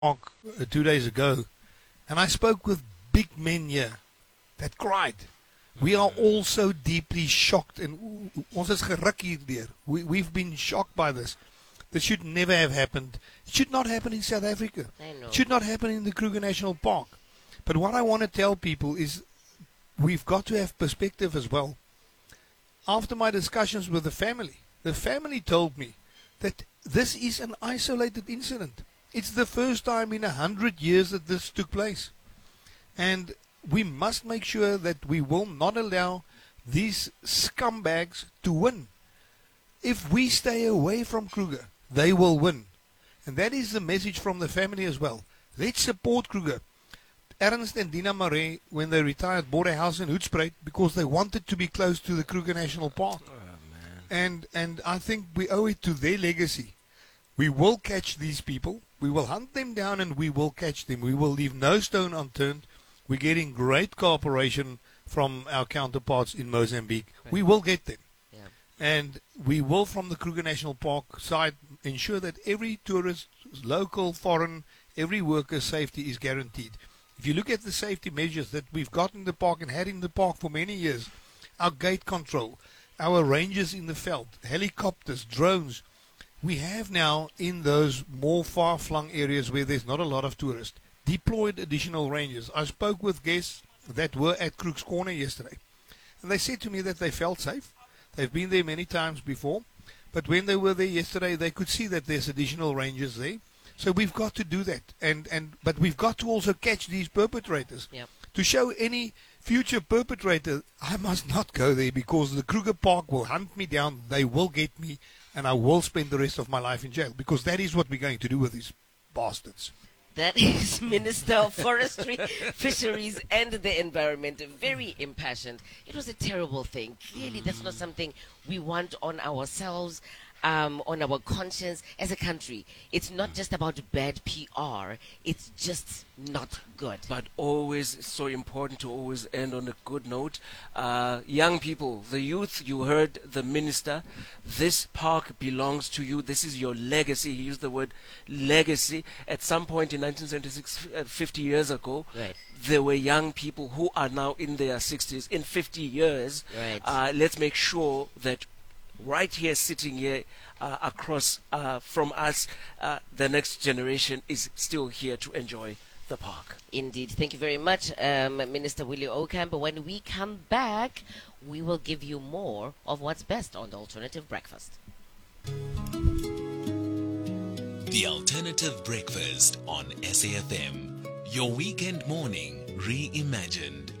Park 2 days ago, and I spoke with big men here that cried. We are all so deeply shocked, and ons is geruk hierdeur. We've been shocked by this. This should never have happened. It should not happen in South Africa. I know. It should not happen in the Kruger National Park. But what I want to tell people is we've got to have perspective as well. After my discussions with the family told me that this is an isolated incident. It's the first time in 100 years that this took place. And we must make sure that we will not allow these scumbags to win. If we stay away from Kruger, they will win. And that is the message from the family as well. Let's support Kruger. Ernst and Dina Marais, when they retired, bought a house in Hoedspruit because they wanted to be close to the Kruger National Park. And I think we owe it to their legacy. We will catch these people. We will hunt them down and we will catch them. We will leave no stone unturned. We're getting great cooperation from our counterparts in Mozambique. Right. We will get them. Yeah. And we will, from the Kruger National Park side, ensure that every tourist, local, foreign, every worker's safety is guaranteed. If you look at the safety measures that we've got in the park and had in the park for many years, our gate control, our rangers in the veld, helicopters, drones, we have now in those more far-flung areas where there's not a lot of tourists, deployed additional rangers. I spoke with guests that were at Crook's Corner yesterday, and they said to me that they felt safe. They've been there many times before, but when they were there yesterday, they could see that there's additional rangers there. So we've got to do that, but we've got to also catch these perpetrators. Yep. To show any future perpetrator, I must not go there because the Kruger Park will hunt me down, they will get me, and I will spend the rest of my life in jail, because that is what we're going to do with these bastards. That is Minister of Forestry, Fisheries and the Environment. Very impassioned. It was a terrible thing. Clearly, that's not something we want on ourselves, on our conscience as a country. It's not just about bad PR. It's just not good. But always so important to always end on a good note. Young people, the youth, you heard the minister. This park belongs to you. This is your legacy. He used the word legacy. At some point in 1976, 50 years ago, Right. there were young people who are now in their 60s. In 50 years, Right. let's make sure that right here, sitting here across from us, the next generation is still here to enjoy the park. Indeed. Thank you very much, Minister Willie Ocampo. When we come back, we will give you more of what's best on the Alternative Breakfast. The Alternative Breakfast on SAFM. Your weekend morning reimagined.